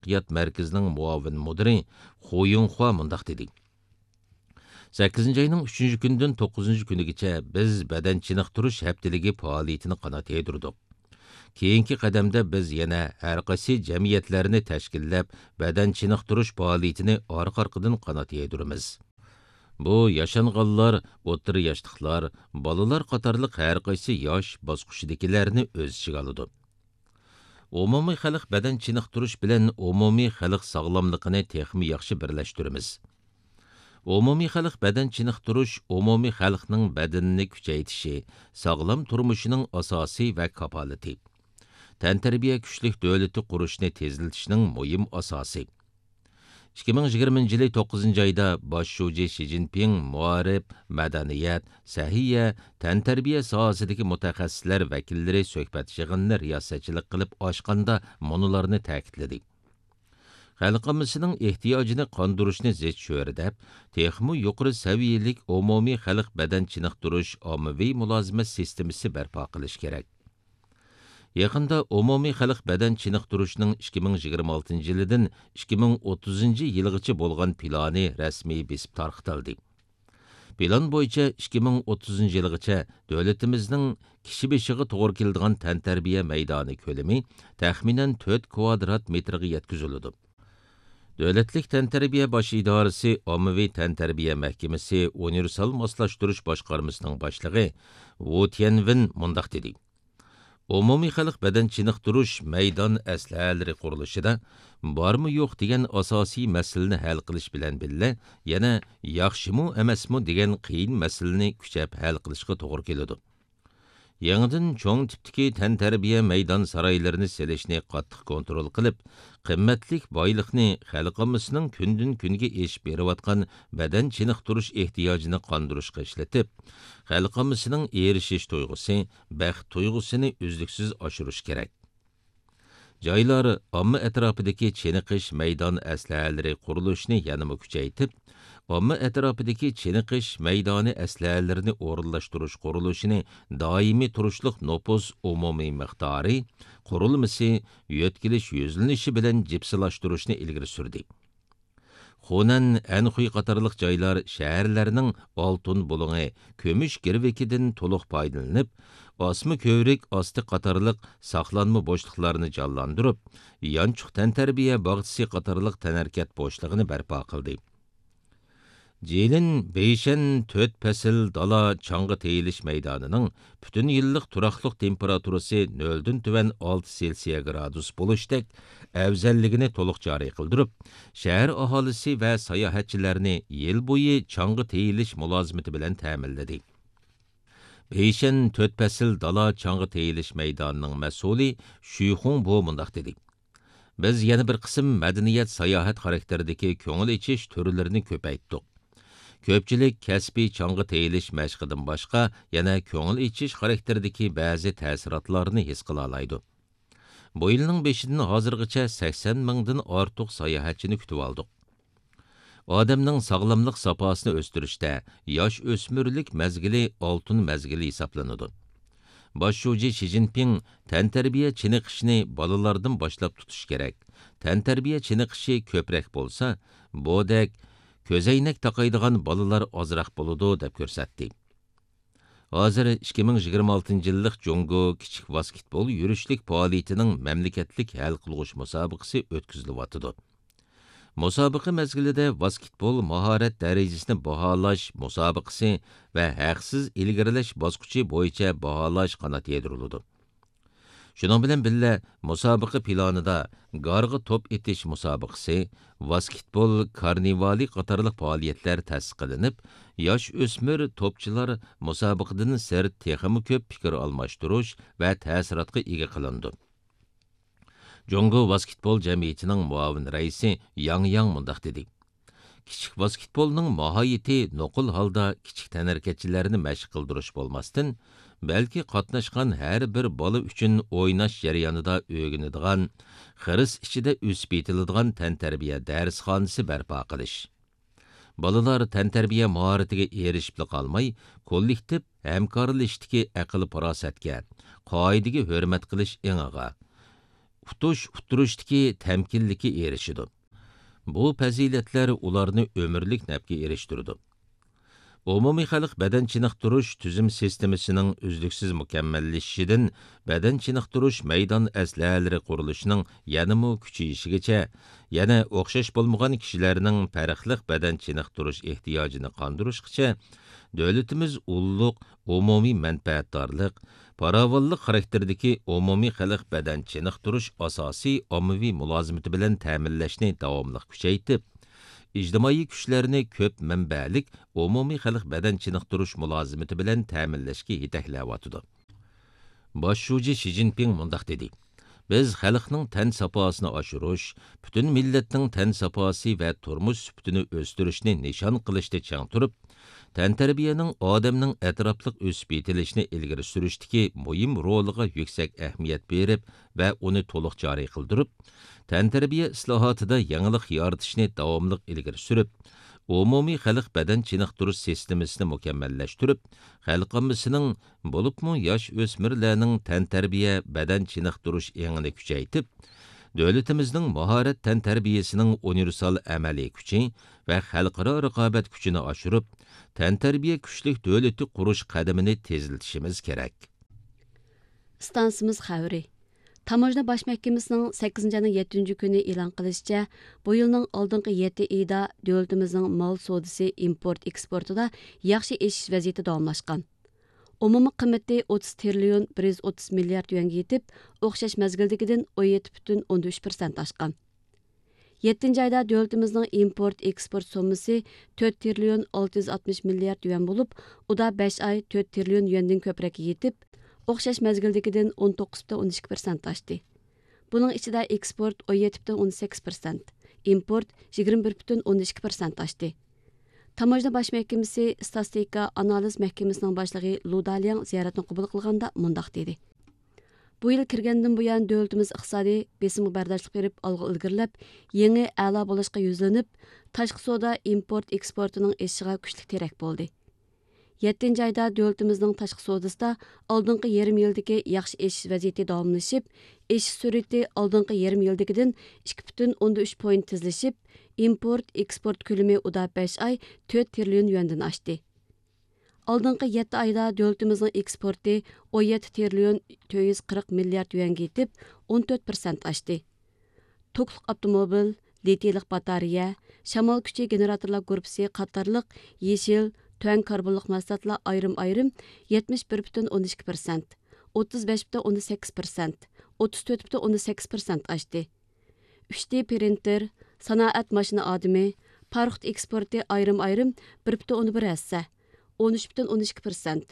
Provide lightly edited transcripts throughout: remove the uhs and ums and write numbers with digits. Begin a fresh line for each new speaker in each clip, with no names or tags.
taraqqiyot markazining muavin mudiri Xoyunxua mundaq dedi. 8 ayning 3 kundan 9 kunigacha biz badan chiniqtirish haftaligi faoliyatini qanot yedirdik. Keyingi qadamda biz yana har qaysi jamiyatlarni tashkillab, badan chiniqtirish faoliyatini orqa-orqadan qanot yediramiz. Bu yaşanğanlar, o'rta yoshliqlar, bolalar qatorliq har qaysi yosh bosqichidagilarni o'z ichiga oladi. Umumiy xalq badan chiniqtirish bilan umumiy xalq sog'lomligini texmi yaxshi birlashtiramiz. Umumiy xalq badan chiniqtirish umumiy xalqning badanini kuchaytirishi, sog'lom turmushining asosi va kapolati. Tantarbiya kuchlik davlati qurishni tezlatishning muhim asosi. 2020 yılı 9 ayda Başşuji Xi Jinping muarif, madaniyat, sahiya, tantarbiya sohasidagi mutaxassislar vakillari suhbat yig'inini riyosatchilik qilib ochganda munularni ta'kidladi. Xalqimizning ehtiyojini qondirishni zid cho'ridab, texmu yuqori saviyalik umumiy xalq badan chiniqtirish ommaviy mulozimat sistemasi barpo qilish kerak. Yaqında umumiy xalq badan chiniqtirishning 2026 yilidan 2030 yilgacha bo'lgan plani rasmiy besib tarqatildi. Plan bo'yicha 2030 yilgacha davlatimizning kishi beshiga to'g'ri keladigan tantarbiya maydoni ko'lami taxminan 4 kvadrat metrga yetkaziladi. Davlatlik tantarbiya bosh idorasi ommaviy tantarbiya mahkamasi universal moslashtirish boshqarmasining boshlig'i Wu Tianwen mundaq dedi. Umumiy xalq badan chiniqtirish maydon aslahalari qurilishida bormi yo'q degan asosiy masalani hal qilish bilan billa yana yaxshimu emasmi degan qiyin masalani kuchab hal qilishga to'g'ri keladi. Yangidan cho'ng tipdagi tantarbiya maydon saroylarini selishni qattiq kontrol qilib, qimmatlik boyliqni xalqimizning kundan kunga eshib berayotgan badan chiniqtirish ehtiyojini qondirishga ishlatib, xalqimizning erishish tuyg'usi, baxt tuyg'usini uzluksiz oshirish kerak. Joylar omma atrofidagi chiniqish maydon aslahalari qurilishini yanada kuchaytirib, omma atrofidagi chiniqish maydoni aslahalarini o'rinlashtirish qurilishini doimiy turishliq nopuz umumiy miqdori, qurilmasi, yo'tkilish yuzlanishi bilan jipsilashtirishni ilgari surdi. Xunan, Anxuy qatorliq joylar shaharlarning oltin bulungi, ko'mish girvikidan to'liq foydalanib, osmi ko'vrik osti qatorliq saqlanma bo'shliqlarni jonlantirib, yanchuq tantarbiya bog'chisi qatorliq tanarkat bo'shlig'ini barpo qildi. Jelin Beyshan 4 fasil dala chang'i teyilish maydonining bütün yillik turaqliq temperaturasi 0 tuvan 6 Selsiya gradus bo'lishdek afzalligini to'liq joriy qildirib, shahar aholisi va sayohatchilarni yil bo'yi chang'i teyilish mulozimati bilan ta'minladi. Beyshan 4 fasil dala chang'i teyilish maydonining mas'uli Shuyxun bu mundaq dedi. Biz yana bir qism madaniyat sayohat xarakteridagi ko'ngil ichish turlarini ko'paytdik. Ko'pchilik kasbiy chang'i teyilish mashqidan boshqa yana ko'ngil ichish xarakteridagi ba'zi ta'sirotlarni his qila oladi. Bu yilning 5-dan hozirgacha 80 mingdan ortiq sayohatchini kutib oldik. Odamning sog'lomlik saposini o'stirishda yosh o'smirlik mazgili oltin mazgili hisoblanadi. Başşuji Xi Jinping tantarbiya chiniqishni bolalardan boshlab tutish kerak. Tantarbiya chiniqishi ko'proq bo'lsa, bo'dak ko'zoynak taqaydigan bolalar ozroq bo'ladi deb ko'rsatdi. Hozir 2026 yillik Jungo kichik basketbol yurishlik faoliyatining mamlakatlik hal qilg'ish musobaqasi o'tkazilyapti. Musobaqa mezgilida basketbol mahorat darajasini baholash musobaqasi va haqsiz ilgarilash bosqichi bo'yicha baholash qanot yediriladi. Shuning bilan birga musobaqa planida garg'i to'p etish musobaqasi, basketbol karnivali qatorliq faoliyatlar tasdiqlanib, yosh o'smir to'pchilar musobaqadan sirt texmi ko'p fikr almashtirish va ta'sirotga ega qilindi. Jungo basketbol jamiyatining muavin raisi Yang mundaq dedi. Kichik basketbolning mohiyati nuqul holda kichik tanarkatchilarni mashq qildirish bo'lmasdan, balki qatnashgan har bir bola uchun o'ynash jarayonida o'rganadigan, xiris ichida o'sib yetiladigan tantarbiya darsxonasi barpo qilish. Bolalar tantarbiya mahoratiga erishib qolmay, kollektiv hamkorlashdagi aql farosatga, qoidaga hurmat qilish engiga, uturushdagi temkinliki erişidi. Bu faziletler ularni ömürlük nəbki eriştirdi. Umumiy xalq bədən çiniqtirish tüzüm sistemasining uzluksiz mukammallashishidan bədən çiniqtirish maydon əsləlari qurilishining yanımı kuchayishigacha, yana o'xshash bo'lmagan kishilarning farqli bədən çiniqtirish ehtiyojini qondirishgacha davlatimiz ulluq, umumiy manfaatdorlik, farovonlik xarakterdagi umumiy xalq bədən çiniqtirish asosiy ommaviy mulozimati bilan ta'minlashni davomli kuchaytirib, ijtimoiy kuchlarni ko'p manbalik umumiy xalq bədən çiniqtirish mulozimati bilan ta'minlashga yetaklayotdi. Bosh shuji Xi Jinping mundaq dedi: Biz xalqning tan safosini oshirish, butun millatning tan safosi va turmush sifatini o'stirishni nishon qilishda chang turib, tantarbiyaning odamning atrofliq o'sib yetilishini ilgari surishdagi muhim roliga yuksak ahamiyat berib va uni to'liq joriy qildirib, tantarbiya islohotida yangilik yaratishni davomli ilgari surib, umumiy xalq bədən çiniqtirish sistemasini mukammallashtirib, xalqimizning bo'libmi yosh o'smirlarning tantarbiya bədən çiniqtirish engini kuchaytib, davlatimizning mahorat tantarbiyasining universal amaliy kuchi va xalqaro raqobat kuchini oshirib, tantarbiya kuchlik davlati qurish qadamini tezlatishimiz kerak.
Stansimiz xavri. Tamojna Baş Məhkəməsinin 8-ci ayının 7-ci günü elan qilishçə, bu yılның aldınqı 7 ayda dövlətimizin mal sodisi import-eksportida yaxşı eşiş vəziyyəti davamlaşqan. Umumi qiymati 30 trilyon 130 milyard yuanga yetib, o'xshash mezgildagidan 17,3% oshgan. 7-ci ayda dövlətimizin import-eksport sommasi 4 trilyon 660 milyard yuan bo'lib, u da 5 ay 4 trilyon yuandan ko'proq yetib, o'xshash mezgildagidan 19,12% oshdi. Buning ichida eksport 17,18%, import 21,12% oshdi. Tamojna Baş Məhkəməsi Statistika Analiz Məhkəməsinin başlığı Lu Daliang ziyoratni qabul qilganda mundaq dedi: Bu yil kirgandan buyon dövlətimiz iqtisodiy besimga bardoshlik berib, olg'a ilgirlab, yangi a'lo bo'lishga yuzlanib, tashqi savdo import eksportining eshiga kuchli terak bo'ldi. 7-ci ayda dövlətimizin tashqi savdosida oldingi yarım yildagi yaxshi eshish vaziyati davomlashib, eshish sur'ati oldingi yarım yildagidan 2,3 point tezlashib, import eksport ko'lami uda 5 ay 4 trilyon yuandan oshdi. Oldingi 7 ayda dövlətimizin eksporti 17 trilyon 440 milyard yuanga yetib, 14% oshdi. To'qliq avtomobil, litilik batareya, shamol kuchi generatorlar guruhi qatorliq yeshil tön karbonluq mahsulotlar ayrim-ayrim 71,12%, 35,18%, 34,18% oshdi. 3D printer, sanoat mashina odami, paruxt eksporti ayrim-ayrim 1,1%, 13,12%,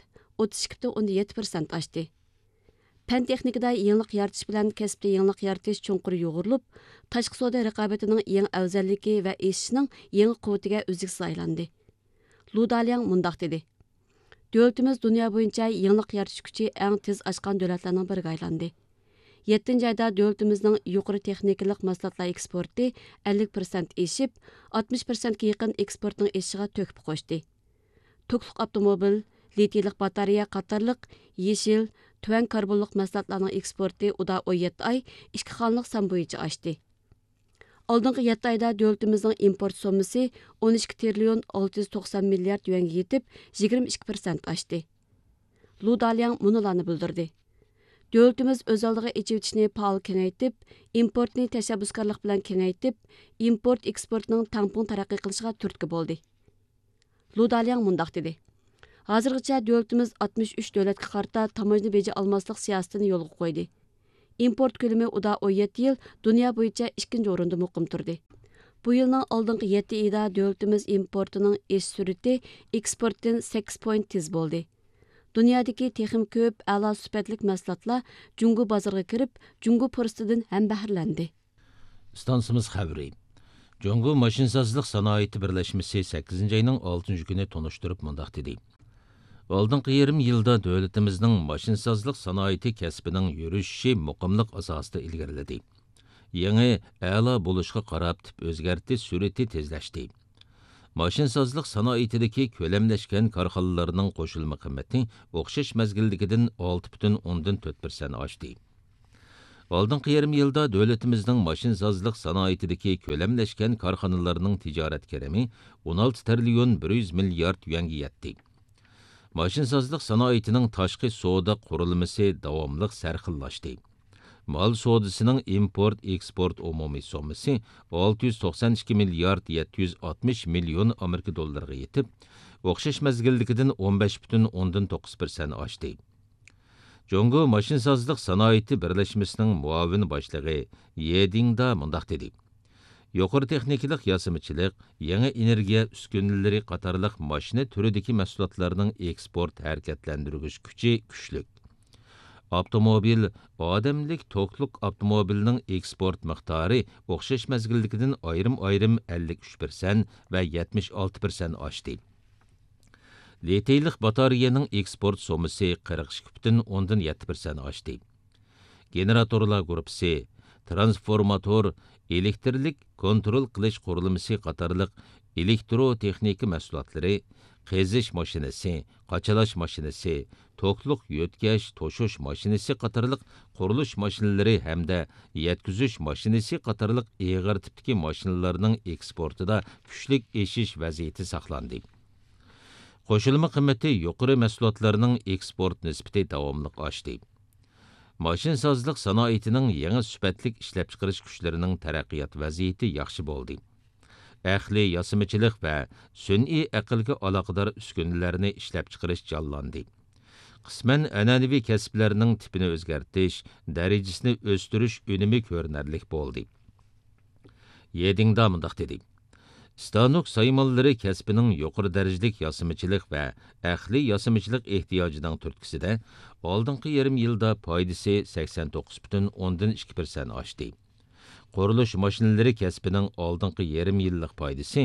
32,17% oshdi. Pen texnikada yangilik yaratish bilan kasbda yangilik yaratish chunqur yo'g'rilib, tashqi savdo raqobatining yangi afzalligi va eshishining yangi quvvatiga uzluksiz aylandi. Lu Daliang mundaq dedi: Dövlətimiz dünya boyunca yangilik yaratish kuchi eng tez oshgan davlatlarning biriga aylandi. 7-ci ayda dövlətimizning yuqori texnikalik mahsulotlar eksporti 50% eshib, 60% ga yaqin eksportning eshishiga to'kib qo'shdi. To'qliq avtomobil, litilik batareya qatorliq yeshil, tön karbonluq mahsulotlarning eksporti uda 17 ay 2 xonliq son bo'yicha oshdi. Oldingi 7 ayda dövlətimizin import sommasi 12 trilyon 690 milyard yuanga yetib, 22% oshdi. Lu Daliang munolarni bildirdi: Dövlətimiz öz oldiga echivitishni faol kengaytib, importni tashabbuskorlik bilan kengaytib, import eksportining tangpung taraqqiy qilishiga turtki bo'ldi. Lu Daliang mundaq dedi: Hozirgacha dövlətimiz 63 davlatga qarata tamojna beji almaslik siyosatini yo'lga qo'ydi. Import ko'lami uda 17 yil dunyo bo'yicha 2-chi o'rinda muqim turdi. Bu yilning oldingi 7 oyida dövlətimiz importining eshish sur'ati eksportdan 8 point tez bo'ldi. Dunyodagi texim ko'p a'lo sifatlik mahsulotlar Jungo bozoriga kirib, Jungo fursatidan ham bahramlandi.
Stansimiz xabari. Jungo mashinsozlik sanoati birlashmasi 8-ci ayının 6-cı günü tonuşturib mundaq dedi: Oldingi yarım yilda dövlətimizning mashinsozlik sanoati kasbining yurishi muqimlik asosida ilgariladi. Yangi a'lo bo'lishga qarab tip o'zgarti sur'ati tezlashdi. Mashinsozlik sanoatidagi ko'lamlashgan korxonalarning qo'shilma qiymati o'xshash mezgildagidan 6,4% oshdi. Алдыңғы yarım yılda dövlətimizдің maşinsazlıq sanoatidagi köləmləşkən karxanalarının ticaret keremi 16 trilyon 100 milyard yuanga yetdi. Maşinsazlıq sanoatining tashqi savdo qurilmasi davomliq sarxillashdi. Mal savdosining import-eksport umumiy sommasi 692 milyard 760 milyon Amerika dollariga yetib, o'xshash mezgildagidan 15,9% oshdi. Jongo Maşinsazlıq sanoati birlashmasining muavin boshlig'i Yedingda mundaq dedi. Yuqori texnikalik yasimichilik, yangi energiya uskunalari qatorliq mashina turidagi mahsulotlarning eksport harakatlantirgich kuchi kuchli. Avtomobil, odamlik to'qliq avtomobilning eksport miqdori o'xshash mezgildagidan ayrim 53% va 76% oshdi. Liteylik batareyaning eksport sommasi 42,7% oshdi. Generatorlar gruppasi, transformator, elektrlik kontrol qilish qurilmasi qatorliq elektrotexnika mahsulotlari, qazish mashinasi, qachalash mashinasi, to'qliq yo'tkash, to'shish mashinasi qatorliq qurilish mashinalari hamda yetkazish mashinasi qatorliq og'ir tipdagi mashinalarning eksportida kuchli eshish vaziyati saqlandi. Qo'shilma qiymati yuqori mahsulotlarning eksport nisbati davomli oshdi. Maşinsazlıq sanoatining yangi sifatlik ishlab chiqarish kuchlarining taraqqiyot vaziyati yaxshi bo'ldi. Ahli yasimichilik va sun'iy aqlga aloqador uskunalarni ishlab chiqarish jonlandi. Qisman an'anaviy kasblarning tipini o'zgartirish, darajasini o'stirish unumi ko'rinarli bo'ldi. Yedingda mundaq dedi. Stanok saymonlari kasbining yuqori darajalik yasimichilik va ahli yasimichilik ehtiyojining turtkisida oldingi yarım yilda foydasi 89,2% oshdi. Qurilish mashinalari kasbining oldingi yarım yillik foydasi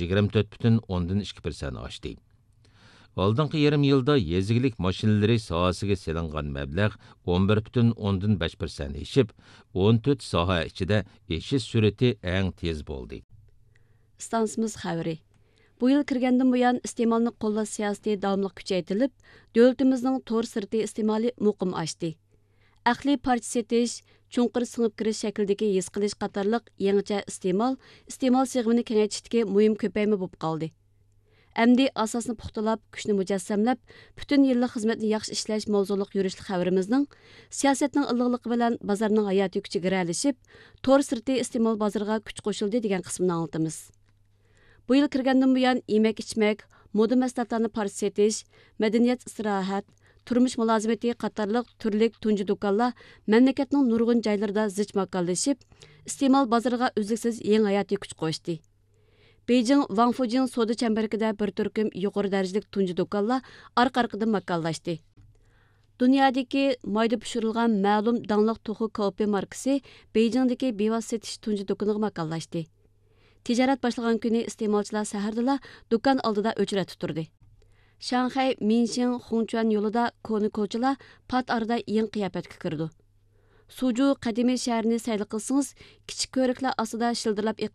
24,2% oshdi. Oldingi yarım yilda yezigilik mashinalari sohasiga selingan mablag' 11,5% eshib, 14 soha ichida eshish sur'ati eng tez bo'ldi.
Stansimiz xəbəri. Bu yıl kirgəndən bu yan istemalını qollaş siyasəti davamlıq küçəytilib, dövlətimizin tor sırtı istemali muqim açdı. Əxli parça setiş, çunqur sınıb kiriş şəkildəki his qilish qatarlıq yangicha istemal sig'imini kengaytishdagi muhim ko'payma bo'lib qoldi. Əmdi asasını puxtalab, kuchni mujassamlab, bütün yillik xizmatni yaxshi ishlash mavzuliq yurishli xəbərimizning siyosatning ilg'liqi bilan bozorning hayot kuchi giralishib, tor sirti istemal bozoriga kuch qo'shildi degan qismini anlatamiz. Bu yıl kirgəndən bu yan yemək-içmək, moda mahsulotlarni parça setish, madaniyat istirohat, turmush mulozimati qatorliq turlik tunji do'konlar mamlakatning nurg'un joylarida zich makonlashib, iste'mol bozoriga uzluksiz yangi hayotiy kuch qo'shdi. Beijing Wangfujing savdo chambarligida bir turkum yuqori darajalik tunji do'konlar orqa-orqadan makonlashdi. Dunyodagi mayda pishirilgan ma'lum dangliq to'xu Kopi markasi Beijingdagi bevosita setish tunji do'koniga makonlashdi. Ticaret başlagan günü istemalchilar sahardala do'kon oldida o'chrat turdi. Shanxay, Minxin, Xongchuan yo'lida koni ko'chalar pat arada eng qiyofatga kirdi. Suju qadimiy shaharni sayl qilsangiz, kichik ko'riklar ostida shildirlab